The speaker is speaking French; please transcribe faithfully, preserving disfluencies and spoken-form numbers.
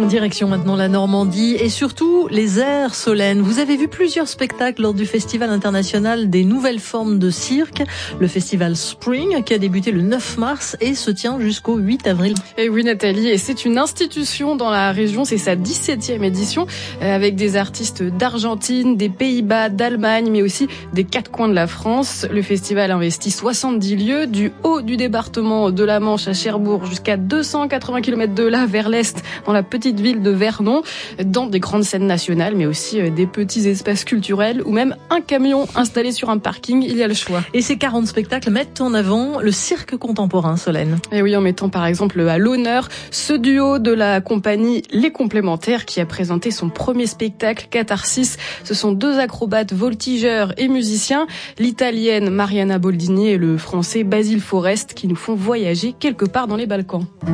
Direction maintenant la Normandie et surtout les airs Solène. Vous avez vu plusieurs spectacles lors du Festival international des nouvelles formes de cirque, le festival Spring qui a débuté le neuf mars et se tient jusqu'au huit avril. Et oui Nathalie, et c'est une institution dans la région, c'est sa dix-septième édition avec des artistes d'Argentine, des Pays-Bas, d'Allemagne mais aussi des quatre coins de la France. Le festival investit soixante-dix lieux du haut du département de la Manche à Cherbourg jusqu'à deux cent quatre-vingts kilomètres de là vers l'est dans la petite ville de Vernon, dans des grandes scènes nationales mais aussi des petits espaces culturels ou même un camion installé sur un parking, il y a le choix. Et ces quarante spectacles mettent en avant le cirque contemporain, Solène. Et oui, en mettant par exemple à l'honneur ce duo de la compagnie Les Complémentaires qui a présenté son premier spectacle Catharsis. Ce sont deux acrobates voltigeurs et musiciens, l'italienne Mariana Boldini et le français Basile Forest qui nous font voyager quelque part dans les Balkans.